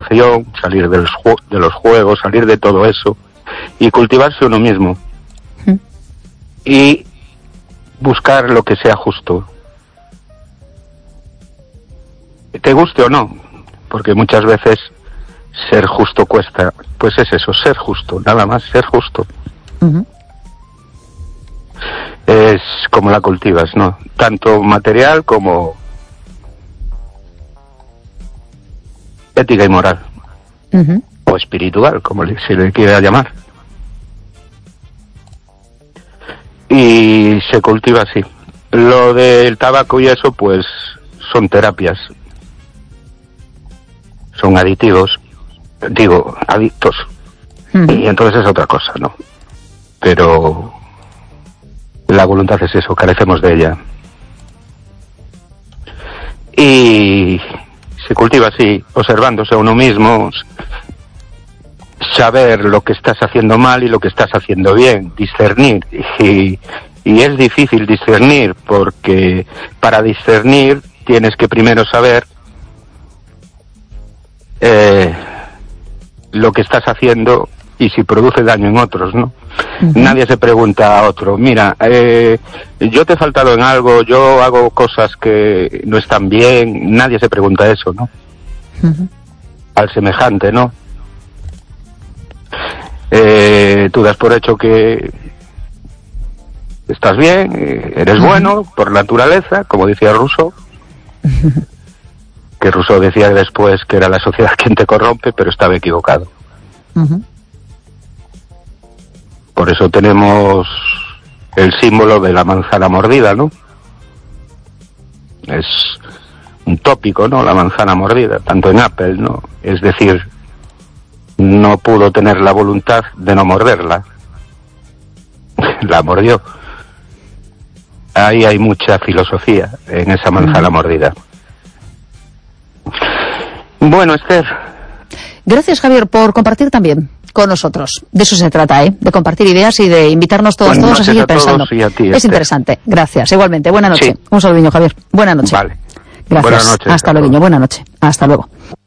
tentación, salir de los juegos, salir de todo eso y cultivarse uno mismo. Y buscar lo que sea justo. Te guste o no, porque muchas veces ser justo cuesta. Pues es eso, ser justo, nada más, ser justo. Es como la cultivas, ¿no? Tanto material como ética y moral. O espiritual, como se le quiera llamar. Y se cultiva así. Lo del tabaco y eso, pues, son terapias. Son aditivos. Digo, adictos. Y entonces es otra cosa, ¿no? Pero la voluntad es eso, carecemos de ella. Y se cultiva así, observándose a uno mismo, saber lo que estás haciendo mal y lo que estás haciendo bien, discernir. Y es difícil discernir, porque para discernir tienes que primero saber lo que estás haciendo y si produce daño en otros, ¿no? Nadie se pregunta a otro, mira, yo te he faltado en algo, yo hago cosas que no están bien, nadie se pregunta eso, ¿no? Al semejante, ¿no? Tú das por hecho que estás bien, eres bueno por naturaleza, como decía Rousseau, que Rousseau decía después que era la sociedad quien te corrompe, pero estaba equivocado. Por eso tenemos el símbolo de la manzana mordida, ¿no? Es un tópico, ¿no? La manzana mordida, tanto en Apple, ¿no? Es decir, no pudo tener la voluntad de no morderla. La mordió. Ahí hay mucha filosofía en esa manzana mordida. Bueno, Esther. Gracias, Javier, por compartir también con nosotros. De eso se trata, de compartir ideas y de invitarnos todos a seguir pensando. Es interesante. Gracias. Igualmente. Buena noche. Sí. Un saludo, Javier. Buena noche. Vale. Gracias. Buenas noches. Hasta luego. Buena noche. Hasta luego.